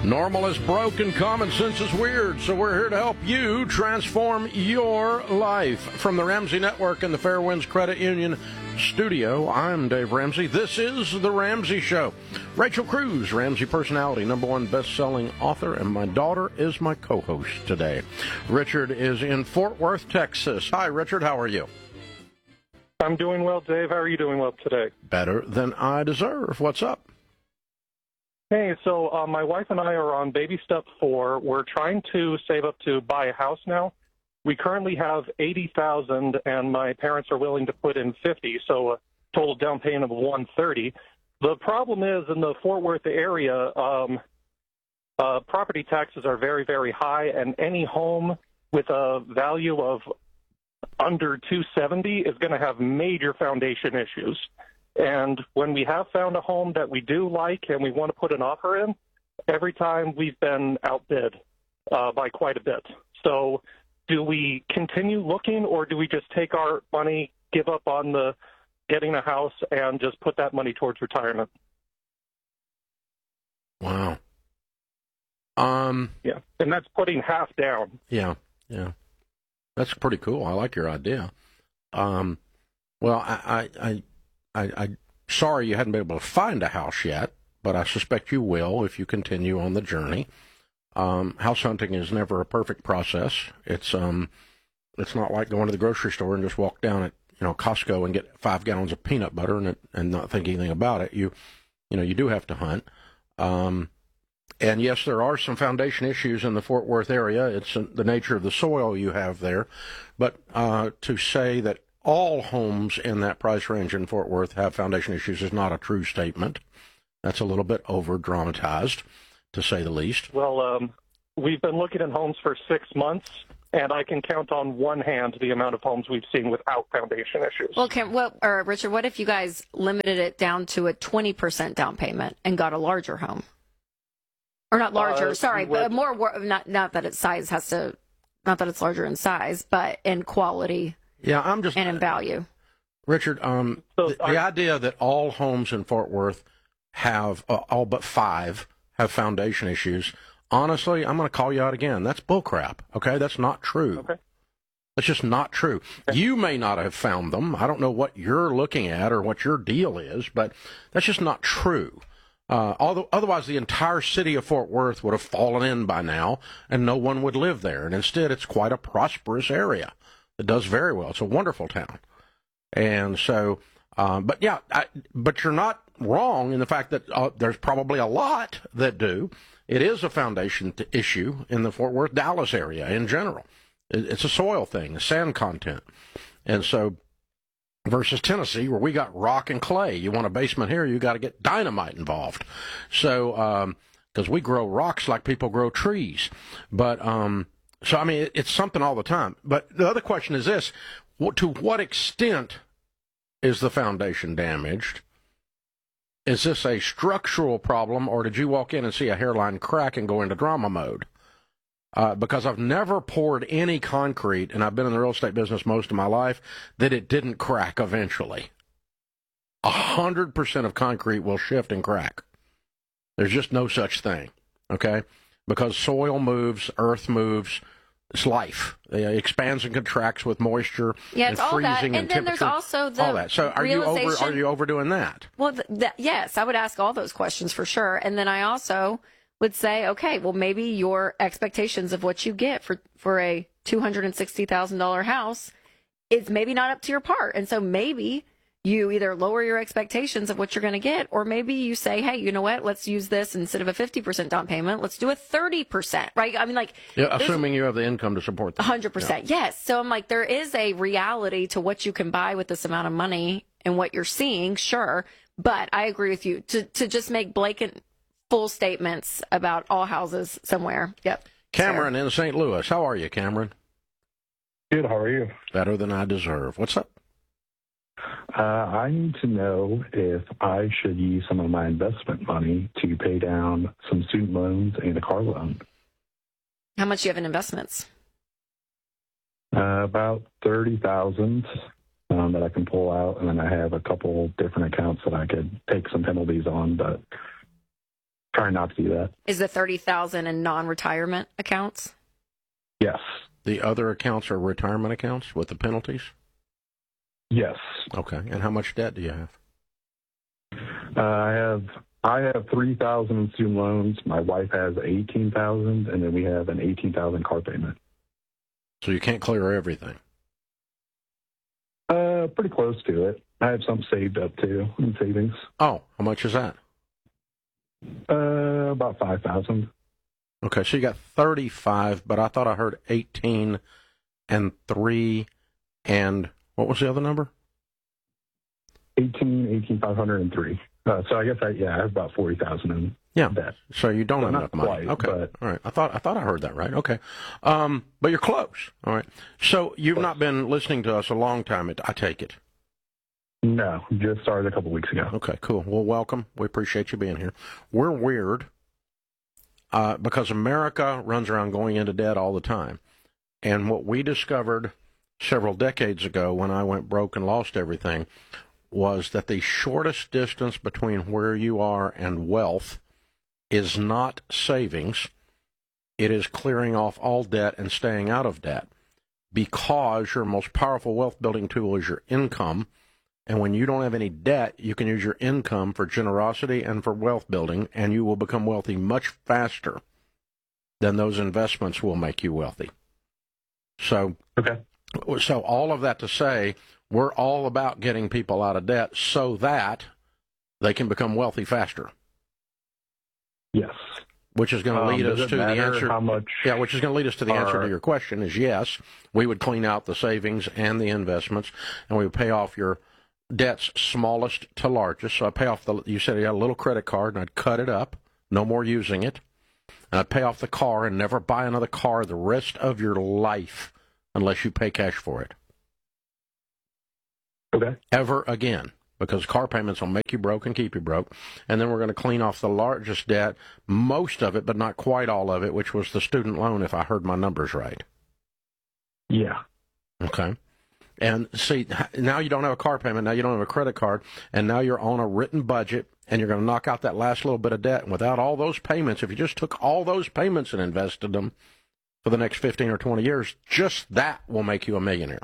Normal is broken, common sense is weird, so we're here to help you transform your life. From the Ramsey Network and the Fairwinds Credit Union studio, I'm Dave Ramsey. This is The Ramsey Show. Rachel Cruz, Ramsey personality, #1 best-selling author, and my daughter is my co-host today. Richard is in Fort Worth, Texas. Hi, Richard. How are you? I'm doing well, Dave. How are you doing well today? Better than I deserve. What's up? Hey, so my wife and I are on baby step 4. We're trying to save up to buy a house now. We currently have $80,000, and my parents are willing to put in $50,000, so a total down payment of $130,000. The problem is in the Fort Worth area, property taxes are very, very high, and any home with a value of under $270,000 is going to have major foundation issues. And when we have found a home that we do like and we want to put an offer in, every time we've been outbid by quite a bit. So do we continue looking, or do we just take our money, give up on the getting a house, and just put that money towards retirement? Wow. Yeah, and that's putting half down. Yeah. That's pretty cool. I like your idea. Well, I'm sorry you hadn't been able to find a house yet, but I suspect you will if you continue on the journey. House hunting is never a perfect process. It's not like going to the grocery store and just walk down at Costco and get 5 gallons of peanut butter and not think anything about it. You do have to hunt. And yes, there are some foundation issues in the Fort Worth area. It's the nature of the soil you have there. But to say that all homes in that price range in Fort Worth have foundation issues is not a true statement. That's a little bit over-dramatized, to say the least. Well, we've been looking at homes for 6 months, and I can count on one hand the amount of homes we've seen without foundation issues. Well, Richard, what if you guys limited it down to a 20% down payment and got a larger home? Or not larger, but more, not that its size has to, not that it's larger in size, but in quality. Yeah, and in value. Richard, the idea that all homes in Fort Worth have, all but 5, have foundation issues, honestly, I'm going to call you out again. That's bullcrap, okay? That's not true. Okay. That's just not true. Okay. You may not have found them. I don't know what you're looking at or what your deal is, but that's just not true. Although otherwise the entire city of Fort Worth would have fallen in by now, and no one would live there. And instead, it's quite a prosperous area. It does very well. It's a wonderful town. And so, but you're not wrong in the fact that there's probably a lot that do. It is a foundation issue in the Fort Worth, Dallas area in general. It's a soil thing, a sand content. And so, versus Tennessee, where we got rock and clay. You want a basement here, you got to get dynamite involved. So, because we grow rocks like people grow trees. But, so, I mean, it's something all the time. But the other question is this: to what extent is the foundation damaged? Is this a structural problem, or did you walk in and see a hairline crack and go into drama mode? Because I've never poured any concrete, and I've been in the real estate business most of my life, that it didn't crack eventually. 100% of concrete will shift and crack. There's just no such thing, okay? Because soil moves, earth moves. It's life. It expands and contracts with moisture and freezing and temperature. And then there's also the all that. So are you overdoing that? Well, yes, I would ask all those questions for sure. And then I also would say, okay, well, maybe your expectations of what you get for a $260,000 house is maybe not up to your part. And so maybe you either lower your expectations of what you're going to get, or maybe you say, hey, you know what, let's use this instead of a 50% down payment, let's do a 30%, right? I mean, assuming you have the income to support that. 100%, yes. So I'm like, there is a reality to what you can buy with this amount of money and what you're seeing, sure. But I agree with you to just make blanket full statements about all houses somewhere. Yep. Cameron in St. Louis. How are you, Cameron? Good. How are you? Better than I deserve. What's up? I need to know if I should use some of my investment money to pay down some student loans and a car loan. How much do you have in investments? About $30,000 that I can pull out, and then I have a couple different accounts that I could take some penalties on, but trying not to do that. Is the $30,000 in non-retirement accounts? Yes. The other accounts are retirement accounts with the penalties? Yes. Okay. And how much debt do you have? I have $3,000 in student loans. My wife has $18,000, and then we have an $18,000 car payment. So you can't clear everything? Pretty close to it. I have some saved up too in savings. Oh, how much is that? About $5,000. Okay, so you got 35, but I thought I heard 18 and 3, and what was the other number? 18,503. So I guess I have about 40,000 in debt. So you don't have not enough money. quite, Okay, all right. I thought I heard that right. Okay, but you're close. All right. So you've not been listening to us a long time. I take it. No, just started a couple weeks ago. Okay, cool. Well, welcome. We appreciate you being here. We're weird because America runs around going into debt all the time. And what we discovered several decades ago when I went broke and lost everything was that the shortest distance between where you are and wealth is not savings. It is clearing off all debt and staying out of debt, because your most powerful wealth building tool is your income. And when you don't have any debt, you can use your income for generosity and for wealth building, and you will become wealthy much faster than those investments will make you wealthy. So all of that to say, we're all about getting people out of debt so that they can become wealthy faster. Yes. Which is going to lead us to the answer. How much? Yeah, which is going to lead us to the answer to your question is yes. We would clean out the savings and the investments, and we would pay off your debts smallest to largest. So I pay off you said you had a little credit card, and I'd cut it up, no more using it. And I'd pay off the car and never buy another car the rest of your life unless you pay cash for it. Okay. Ever again, because car payments will make you broke and keep you broke. And then we're going to clean off the largest debt, most of it, but not quite all of it, which was the student loan, if I heard my numbers right. Yeah. Okay. And see, now you don't have a car payment, now you don't have a credit card, and now you're on a written budget, and you're going to knock out that last little bit of debt. And without all those payments, if you just took all those payments and invested them for the next 15 or 20 years, just that will make you a millionaire.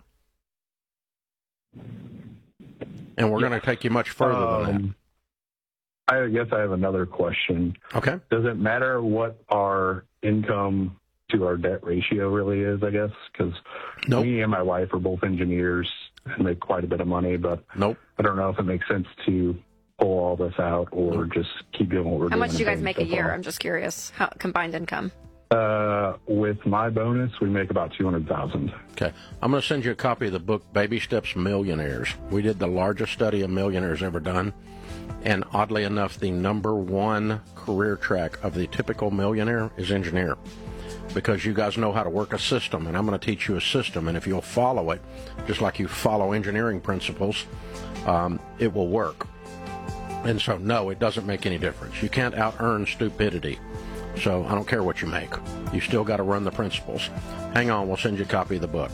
And we're going to take you much further than that. I guess I have another question. Okay. Does it matter what our income to our debt ratio really is, I guess? Because me and my wife are both engineers and make quite a bit of money, but I don't know if it makes sense to pull all this out or just keep doing what we're doing. How much do you guys make a year? I'm just curious. How combined income? With my bonus, we make about $200,000. Okay. I'm going to send you a copy of the book, Baby Steps Millionaires. We did the largest study of millionaires ever done. And oddly enough, the number one career track of the typical millionaire is engineer. Because you guys know how to work a system, and I'm going to teach you a system. And if you'll follow it, just like you follow engineering principles, it will work. And so, no, it doesn't make any difference. You can't out-earn stupidity. So I don't care what you make. You still got to run the principles. Hang on, we'll send you a copy of the book.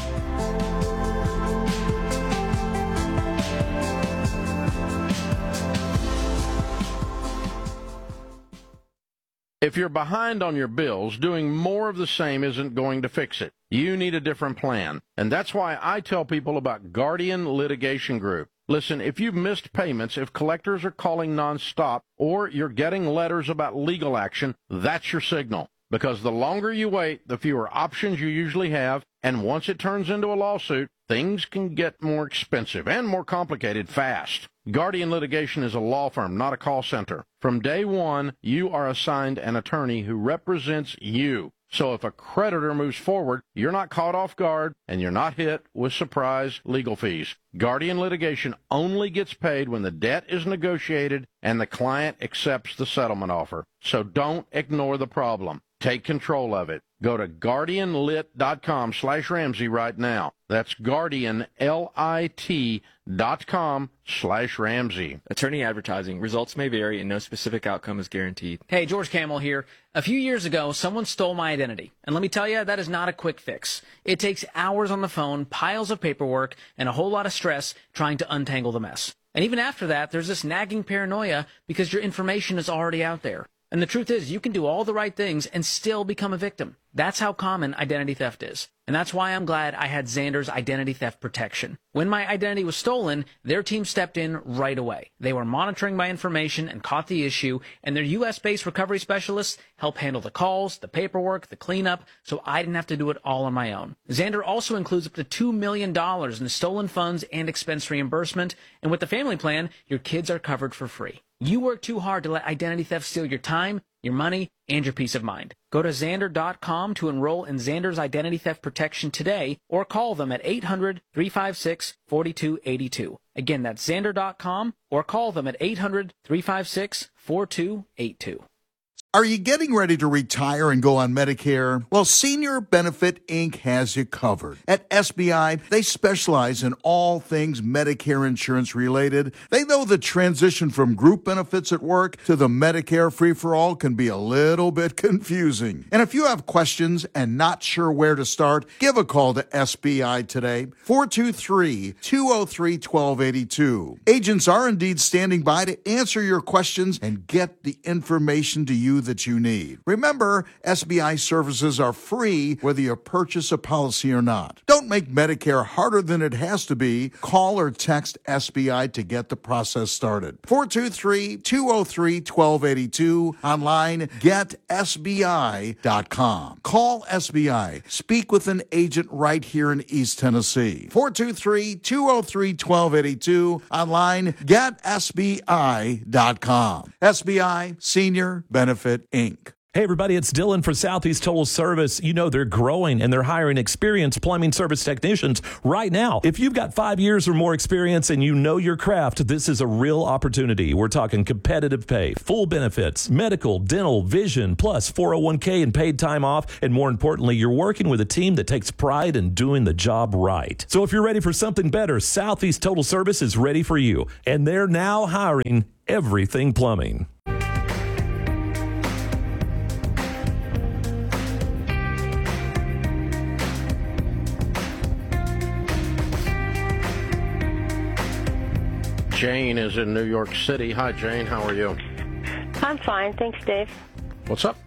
If you're behind on your bills, doing more of the same isn't going to fix it. You need a different plan. And that's why I tell people about Guardian Litigation Group. Listen, if you've missed payments, if collectors are calling nonstop, or you're getting letters about legal action, that's your signal. Because the longer you wait, the fewer options you usually have, and once it turns into a lawsuit, things can get more expensive and more complicated fast. Guardian Litigation is a law firm, not a call center. From day one, you are assigned an attorney who represents you. So if a creditor moves forward, you're not caught off guard and you're not hit with surprise legal fees. Guardian Litigation only gets paid when the debt is negotiated and the client accepts the settlement offer. So don't ignore the problem. Take control of it. Go to guardianlit.com/Ramsey right now. That's guardianlit.com/Ramsey. Attorney advertising. Results may vary and no specific outcome is guaranteed. Hey, George Camel here. A few years ago, someone stole my identity. And let me tell you, that is not a quick fix. It takes hours on the phone, piles of paperwork, and a whole lot of stress trying to untangle the mess. And even after that, there's this nagging paranoia because your information is already out there. And the truth is, you can do all the right things and still become a victim. That's how common identity theft is. And that's why I'm glad I had Xander's identity theft protection. When my identity was stolen, their team stepped in right away. They were monitoring my information and caught the issue, and their U.S.-based recovery specialists helped handle the calls, the paperwork, the cleanup, so I didn't have to do it all on my own. Xander also includes up to $2 million in stolen funds and expense reimbursement, and with the family plan, your kids are covered for free. You work too hard to let identity theft steal your time, your money, and your peace of mind. Go to Xander.com to enroll in Xander's identity theft protection today, or call them at 800-356-4282. Again, that's Xander.com, or call them at 800-356-4282. Are you getting ready to retire and go on Medicare? Well, Senior Benefit Inc. has you covered. At SBI, they specialize in all things Medicare insurance related. They know the transition from group benefits at work to the Medicare free-for-all can be a little bit confusing. And if you have questions and not sure where to start, give a call to SBI today, 423-203-1282. Agents are indeed standing by to answer your questions and get the information to you that you need. Remember, SBI services are free whether you purchase a policy or not. Don't make Medicare harder than it has to be. Call or text SBI to get the process started. 423-203-1282. Online, getsbi.com. Call SBI. Speak with an agent right here in East Tennessee. 423-203-1282. Online, getsbi.com. SBI Senior Benefit Inc. Hey everybody, it's Dylan for Southeast Total Service. You know they're growing and they're hiring experienced plumbing service technicians right now. If you've got 5 years or more experience and you know your craft, this is a real opportunity. We're talking competitive pay, full benefits, medical, dental, vision, plus 401k and paid time off. And more importantly, you're working with a team that takes pride in doing the job right. So if you're ready for something better, Southeast Total Service is ready for you. And they're now hiring everything plumbing. Jane is in New York City. Hi, Jane. How are you? I'm fine. Thanks, Dave. What's up?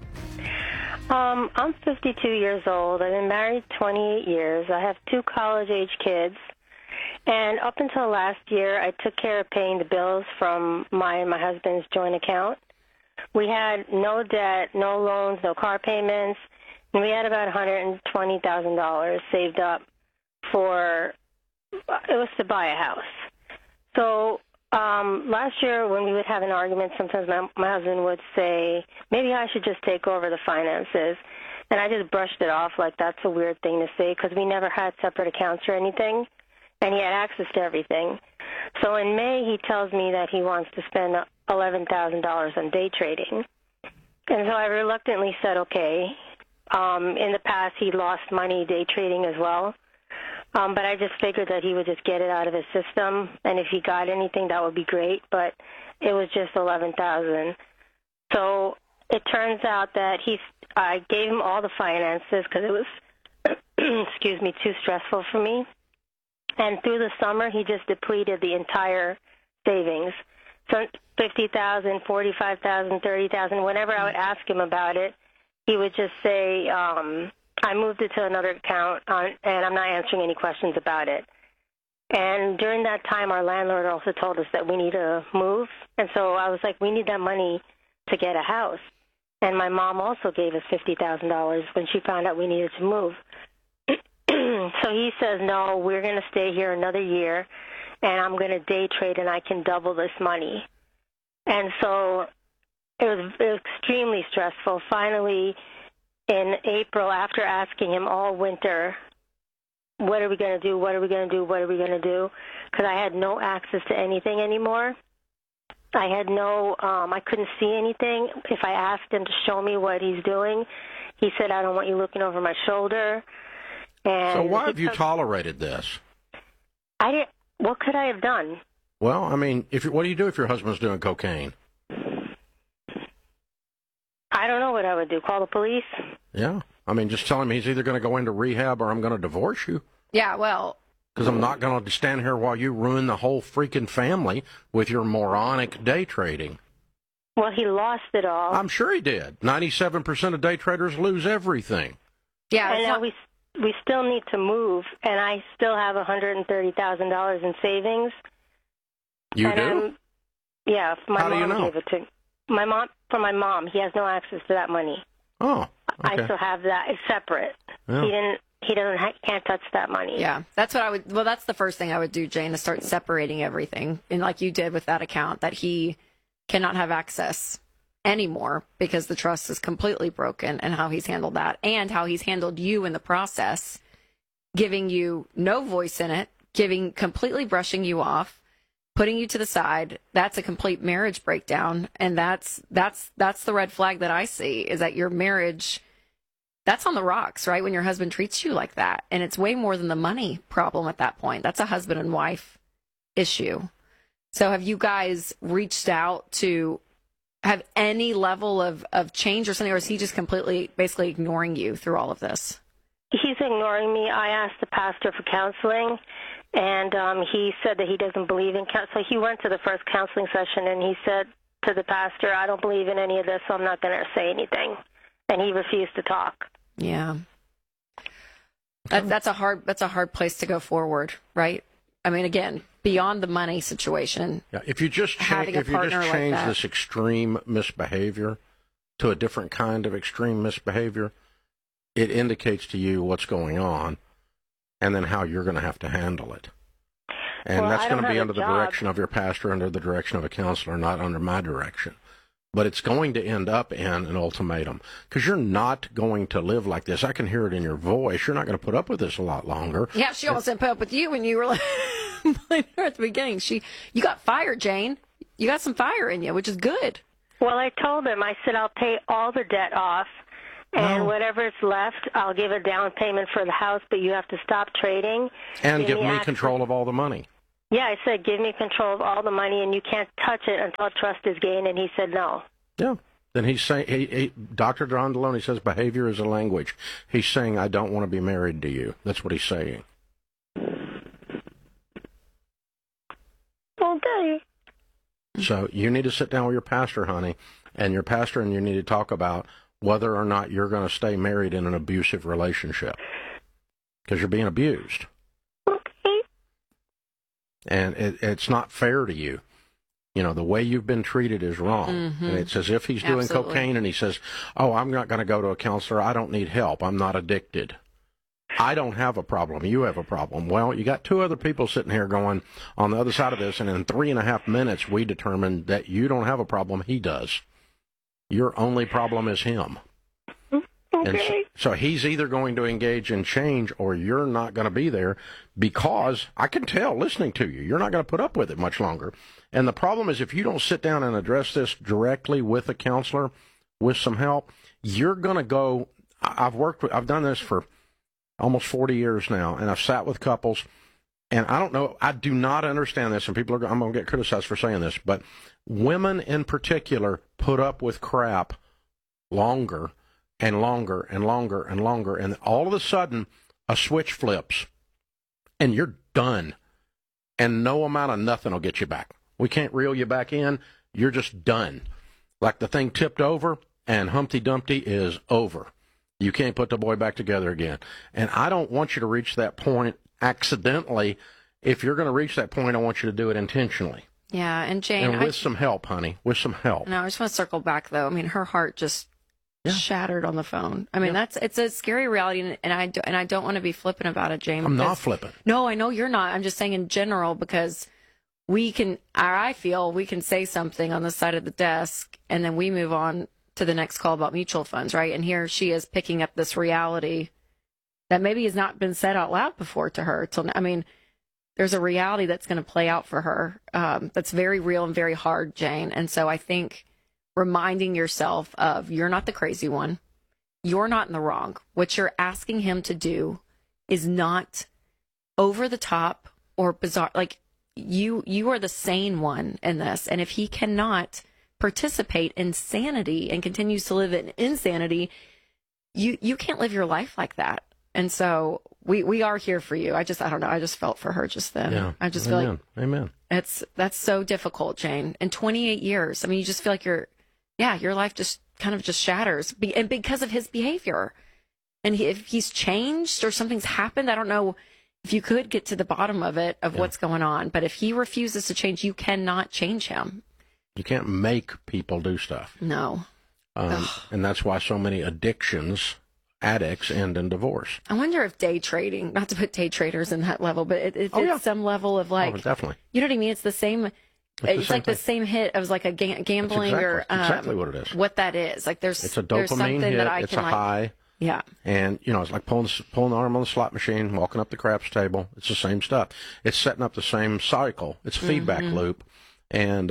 I'm 52 years old. I've been married 28 years. I have 2 college-age kids. And up until last year, I took care of paying the bills from my and my husband's joint account. We had no debt, no loans, no car payments, and we had about $120,000 saved up for, it was to buy a house. So last year when we would have an argument, sometimes my husband would say, maybe I should just take over the finances. And I just brushed it off like that's a weird thing to say because we never had separate accounts or anything, and he had access to everything. So in May, he tells me that he wants to spend $11,000 on day trading. And so I reluctantly said, okay. In the past, he lost money day trading as well. But I just figured that he would just get it out of his system, and if he got anything, that would be great. But it was just $11,000. So it turns out that I gave him all the finances because it was, excuse me, too stressful for me. And through the summer, he just depleted the entire savings. So $50,000, $45,000, $30,000. Whenever I would ask him about it, he would just say, I moved it to another account, and I'm not answering any questions about it. And during that time, our landlord also told us that we need to move. And so I was like, we need that money to get a house. And my mom also gave us $50,000 when she found out we needed to move. So he says, no, we're going to stay here another year, and I'm going to day trade, and I can double this money. And so it was extremely stressful. Finally, in April, after asking him all winter, what are we going to do, what are we going to do, what are we going to do, because I had no access to anything anymore. I had I couldn't see anything. If I asked him to show me what he's doing, he said, I don't want you looking over my shoulder. And so why have you tolerated this? What could I have done? Well, I mean, what do you do if your husband's doing cocaine? I don't know what I would do. Call the police? Yeah. I mean, just tell him he's either going to go into rehab or I'm going to divorce you. Yeah, well. Because I'm not going to stand here while you ruin the whole freaking family with your moronic day trading. Well, he lost it all. I'm sure he did. 97% of day traders lose everything. Yeah, and now we still need to move, and I still have $130,000 in savings. You do? Yeah, How do you know? gave it to my mom. He has no access to that money. Oh, okay. I still have that. It's separate. Yeah. Can't touch that money. Yeah, that's what I would. Well, that's the first thing I would do, Jane, is start separating everything, and like you did with that account, that he cannot have access anymore because the trust is completely broken, and how he's handled that, and how he's handled you in the process, giving you no voice in it, completely brushing you off, putting you to the side. That's a complete marriage breakdown, and that's the red flag that I see, is that your marriage, that's on the rocks, right? When your husband treats you like that, and it's way more than the money problem at that point. That's a husband and wife issue. So have you guys reached out to have any level of change or something, or is he just completely, basically ignoring you through all of this? He's ignoring me. I asked the pastor for counseling, and he said that he doesn't believe in counseling. So he went to the first counseling session, and he said to the pastor, I don't believe in any of this, so I'm not going to say anything. And he refused to talk. Yeah. That's a hard place to go forward, right? I mean, again, beyond the money situation. Yeah, if you just change this extreme misbehavior to a different kind of extreme misbehavior, it indicates to you what's going on and then how you're going to have to handle it. And that's going to be under the direction of your pastor, under the direction of a counselor, not under my direction. But it's going to end up in an ultimatum, because you're not going to live like this. I can hear it in your voice. You're not going to put up with this a lot longer. Yeah, she almost didn't put up with you when you were like, at the beginning. You got fire, Jane. You got some fire in you, which is good. Well, I told him, I said, I'll pay all the debt off, and whatever's left, I'll give a down payment for the house, but you have to stop trading. And give me control of all the money. Yeah, I said, give me control of all the money, and you can't touch it until trust is gained, and he said no. Yeah. Then he's saying, Dr. John Deloney says behavior is a language. He's saying, I don't want to be married to you. That's what he's saying. Okay. So you need to sit down with your pastor, honey, and you need to talk about whether or not you're going to stay married in an abusive relationship, because you're being abused. And it's not fair to you. You know, the way you've been treated is wrong. Mm-hmm. And it's as if he's doing cocaine and he says, oh, I'm not going to go to a counselor. I don't need help. I'm not addicted. I don't have a problem. You have a problem. Well, you got two other people sitting here going on the other side of this, and in 3.5 minutes, we determined that you don't have a problem. He does. Your only problem is him. Okay. And so he's either going to engage in change, or you're not going to be there, because I can tell listening to you, you're not going to put up with it much longer. And the problem is, if you don't sit down and address this directly with a counselor, with some help, you're going to go. I've done this for almost 40 years now, and I've sat with couples, and I don't know, I do not understand this, and I'm going to get criticized for saying this, but women in particular put up with crap longer and longer and longer and longer, and all of a sudden a switch flips and you're done, and no amount of nothing will get you back. We can't reel you back in. You're just done. Like the thing tipped over, and Humpty Dumpty is over. You can't put the boy back together again. And I don't want you to reach that point accidentally. If you're going to reach that point, I want you to do it intentionally. Yeah, and Jane, and with some help, honey, with some help. No, I just want to circle back though. I mean, her heart just shattered on the phone. I mean, it's a scary reality, and I don't want to be flippant about it, James. I'm not flippant. No, I know you're not. I'm just saying in general, because I feel we can say something on the side of the desk, and then we move on to the next call about mutual funds, right? And here she is picking up this reality that maybe has not been said out loud before to her. There's a reality that's going to play out for her that's very real and very hard, Jane. And so I think reminding yourself of, you're not the crazy one. You're not in the wrong. What you're asking him to do is not over the top or bizarre. Like, you are the sane one in this. And if he cannot participate in sanity and continues to live in insanity, you can't live your life like that. And so we are here for you. I don't know. I just felt for her just then. Yeah. I just feel like Amen. that's so difficult, Jane. In 28 years, I mean, you just feel like you're your life just kind of just shatters, and because of his behavior. And if he's changed or something's happened, I don't know if you could get to the bottom of it, of what's going on. But if he refuses to change, you cannot change him. You can't make people do stuff. No. And that's why so many addicts end in divorce. I wonder if day trading, not to put day traders in that level, but it's some level of like, definitely. You know what I mean? It's the same. It's like the same hit of like a gambling or exactly what it is. What that is. Like it's a dopamine hit. It's a high. Yeah. And, it's like pulling the arm on the slot machine, walking up the craps table. It's the same stuff. It's setting up the same cycle. It's a feedback loop. And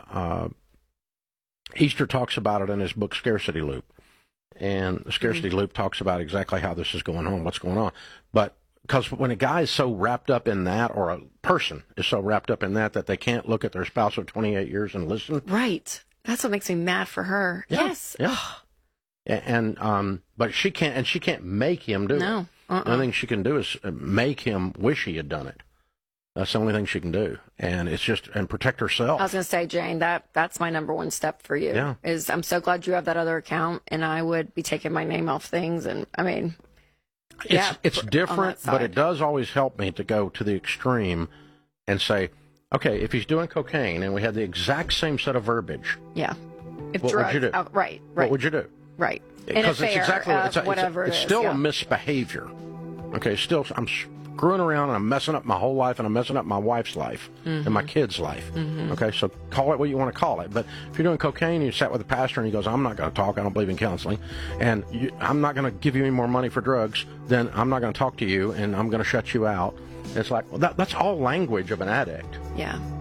Easter talks about it in his book, Scarcity Loop. And the Scarcity Loop talks about exactly how this is going on, what's going on. But because when a guy is so wrapped up in that, or a person is so wrapped up in that they can't look at their spouse of 28 years and listen. Right. That's what makes me mad for her. Yeah. Yes. Yeah. And but she can't make him do it. The only thing she can do is make him wish he had done it. That's the only thing she can do, and it's just and protect herself. I was going to say, Jane, that's my number one step for you. Yeah. Is I'm so glad you have that other account, and I would be taking my name off things, and I mean, it's different, but it does always help me to go to the extreme and say, okay, if he's doing cocaine and we had the exact same set of verbiage, if what would you do? Right. What would you do? Right. Because it's exactly it's still a misbehavior. Okay, still I'm screwing around and I'm messing up my whole life and I'm messing up my wife's life and my kid's life. Okay, so call it what you want to call it. But if you're doing cocaine and you sat with a pastor and he goes, I'm not going to talk, I don't believe in counseling, and I'm not going to give you any more money for drugs, then I'm not going to talk to you and I'm going to shut you out. It's like, well, that's all language of an addict. Yeah.